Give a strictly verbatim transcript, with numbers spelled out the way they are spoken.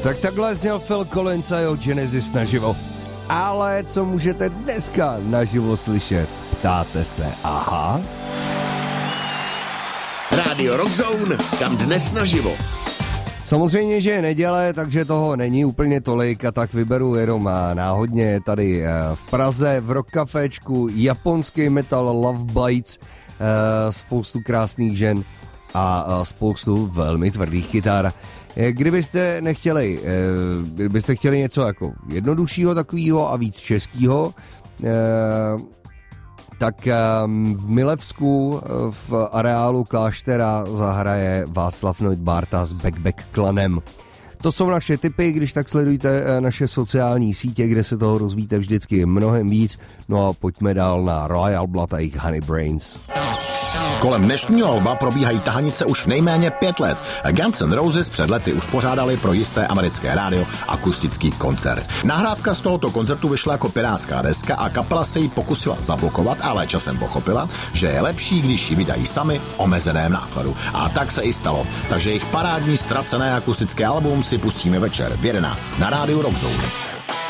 Tak takhle zněl Phil Collins a jeho Genesis naživo. Ale co můžete dneska naživo slyšet? Ptáte se, aha. Rádio Rockzone, kam dnes naživo. Samozřejmě, že je neděle, takže toho není úplně tolik a tak vyberu jenom náhodně tady v Praze v Rock Caféčku japonský metal Love Bites, spoustu krásných žen a spoustu velmi tvrdých kytar. Kdybyste nechtěli, kdybyste chtěli něco jako jednoduššího takového a víc českýho, tak v Milevsku v areálu Kláštera zahraje Václav Neubárta s Backback Klanem. To jsou naše tipy, když tak sledujte naše sociální sítě, kde se toho rozvíte vždycky mnohem víc. No a pojďme dál na Royal Blood a jejich Honey Brains. Kolem dnešního alba probíhají tahanice už nejméně pět let. Guns N' Roses před lety uspořádali pro jisté americké rádio akustický koncert. Nahrávka z tohoto koncertu vyšla jako pirátská deska a kapela se ji pokusila zablokovat, ale časem pochopila, že je lepší, když ji vydají sami v omezeném nákladu. A tak se i stalo. Takže jejich parádní ztracené akustické album si pustíme večer v jedenáct na rádiu Rockzone.